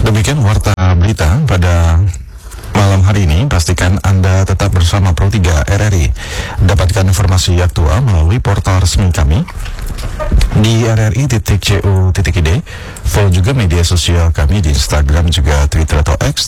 Demikian warta berita pada malam hari ini. Pastikan Anda tetap bersama Pro 3 RRI. Dapatkan informasi aktual melalui portal resmi kami di rri.co.id. Follow juga media sosial kami di Instagram juga Twitter atau X